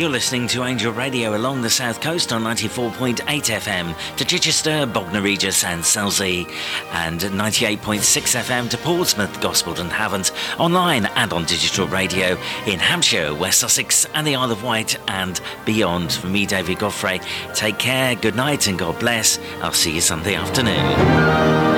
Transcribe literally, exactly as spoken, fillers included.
You're listening to Angel Radio along the south coast on ninety-four point eight F M to Chichester, Bognor Regis and Selsey, and ninety-eight point six F M to Portsmouth, Gosford and Havant, online and on digital radio in Hampshire, West Sussex and the Isle of Wight and beyond. For me, David Godfrey, take care, good night and God bless. I'll see you Sunday afternoon.